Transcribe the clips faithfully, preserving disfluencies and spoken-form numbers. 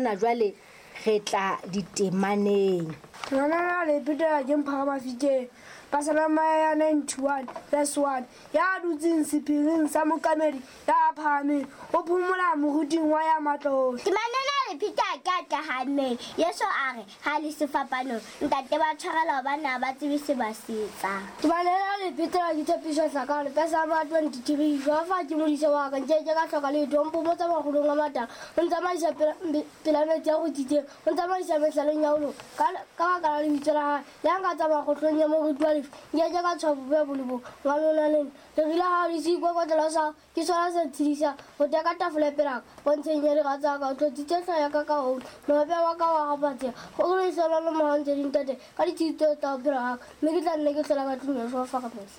mona jwale re tla ditemaneng. Ngwana le Peter ke mphama fiteng Pasalama ya ninety-one verse one ya dutseng sephiring sa mokamedi ya phame o phomola moruting wa ya matlole. Temanena le Peter ka ka hanne Yeso a re ha le sefapano ntate ba tshwarela bana ba tsebise ba setsa. Temanena le Peter ke tshepiso hlaka le Pasalama twenty-three jwa fa ke modise wa ka ntse ka hloka le dompo mo tsa magolong a mata o ntse ma isa pelana tsa go titse o ntse ma isa mesaleng ya ulo ka ka ka le bitla ya nga tsa magotlong ya mo rutwa ya jaga tshwabo bolubo wa lona le le rila ha le sikwa kwa tla sa ke sala sa tshisa go teka tafole pela bontsheng re ga tsa ka tlo titsa ya ka ka ho no be wa ka wa ga batse go le sala le mo ntse dintate ka di titse ta pela me ke tla nne ke tsela ka tlo so fa ka mesa.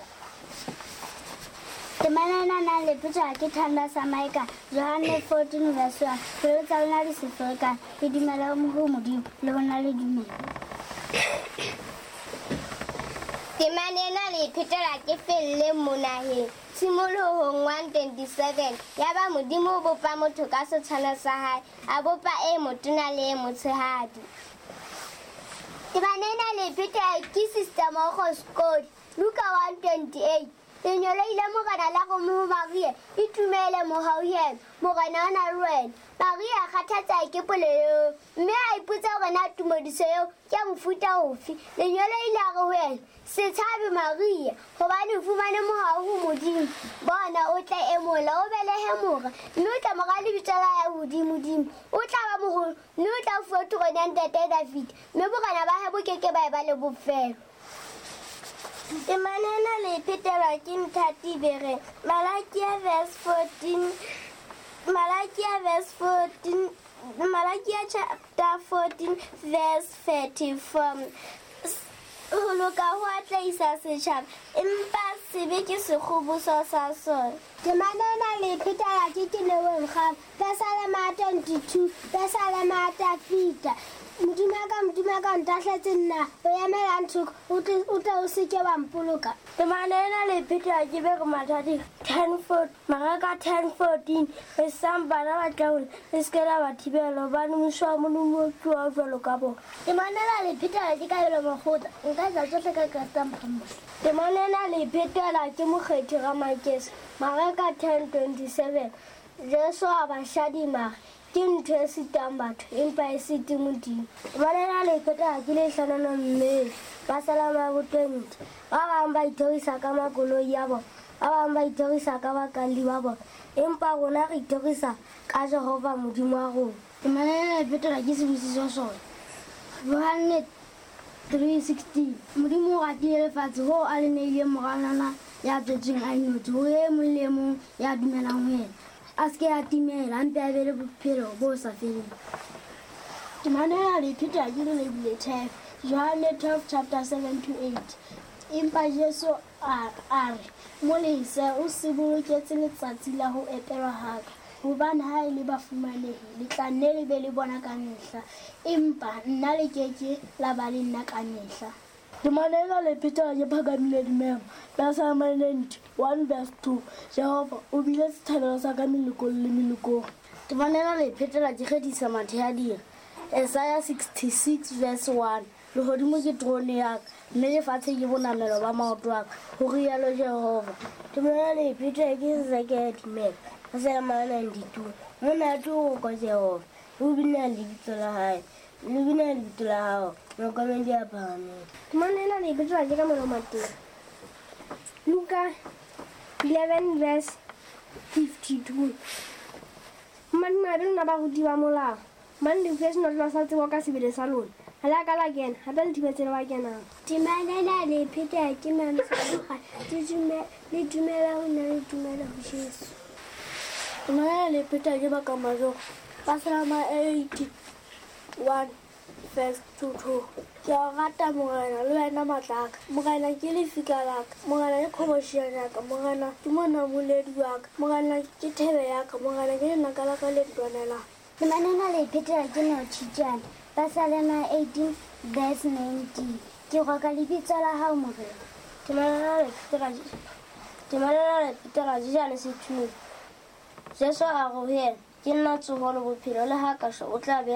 Temanena na le Peter ke thanda sa maika Johannes fourteen verse one le tsala le sefeka ke dimela mo go modimo le bona le dimela. Temanena le Peter ke felle monaheng Tshimolohong one twenty-seven ya ba modimo o bopa motho ka setshwana sa hae a bopa e motona le e motshehadi. Temanena le Peter ke system of code Luka one twenty-eight lenyolo ile mogana la go mo Maria itumele mo hauye mogana na rwen Maria khathatsa ke polelo mme a iputsa gore na tumodiseyo ke mofuta ofe lenyolo ile a go wena se tshabe Maria gobane o fumane mohau modimo bona o tla emola o belehe moga mme o tla moga le bitsala ya modimo o tla ba mogolo mme o tla foto go nante David mme bogana ba he bo keke ba e ba le bofelo. Temanena le Peter ke nthati bere Malakia verse fourteen Malakia verse fourteen Malakia chapter fourteen verse thirty-four ho loka ho atla isa setjhaba empa sebe ke sekgoboso sa sona. Temanena le Peter ke tileweng ga Pasalama twenty-two Pasalama ta fita modimo ka modimo ka ntahletse nna o emela ntho o tla o se ke wa mpoloka. Temanena le Peter ke be go mathati ten foot maraka ten fourteen e samba na ba tlaul e skela ba thibelo ba no mshwa mo mo twa jwalo ka bo. Temanena le Peter ke ka ile mogota nka tla tsohle ka ka stampa. Temanena le Peter ke mokgethi ga makese maraka ten twenty-seven Jesu a ba shadima ke ntho e sitang batho empa e siti modimo. Temanena le Peter ke le hlanana mme ba salama go twenty ba bang ba itorisa ka makoloi ya bona ba bang ba itorisa ka bakali ba bona empa rona re itorisa ka Jehova modimo wa rona. Temanena le Peter ke sebisiso sona Johannes three sixteen modimo ga tiele fatse ho a le neile moranana ya tsetseng a inotse ho e molemo ya dumelang wena aske ya timela mpe a bele bophelo bo sa feleng. Temanena le Peter ke le lebile ten Johannes twelve chapter seven to eight empa Jesu a re molise o se boloketse letsatsi la ho epelwa haka hobane ha ile ba fumanehe le tla nne le be le bona ka mehla empa nna le keke la ba le nna ka mehla. Temanena le Peter ke phakamile dimela Pasalama one verse two Jehova o bile sethabelo sa ka melekong le melekong. Temanena le Peter ke kgedisa mathe a dira Isaiah sixty-six verse one lehodimo ke trone ya ka mme lefatshe ke bonamelo ba maoto a ka ho rialo Jehova. Temanena le Peter ke seke dimela Pasalama ninety-two mona tu go Jehova o bina le bitso la hae le bina le bitso la hao mokamedi a phame. Temanena le Peter ke ka mona mateng Luka eleven verse fifty-two man ma re na ba go diwa molao man di face no tla sa tsewa ka sebele sa lona hala ka la kena ha ba le thibetsele ba kena. Temanena le Peter ke mang sa ga tjume le dumela ho na le dumela ho Jesu. Temanena le Peter ke ba ka majo Pasalama eighty-one verse two two ya rata mogana le wena matlaka mogana ke le fika laka mogana ke khoboshia yaka mogana ke mona moledi wa ka mogana ke thebe yaka mogana ke nna ka laka le ntwanela. Temanena le Peter ke no tshitsana Pasalama eighteen verse nineteen ke go ka lebitsa la hao mogela. Temanena le Peter Temanena le Peter a jana se tshunu Jesu a go he ke nna tsoholo bophelo le ha ka o tla be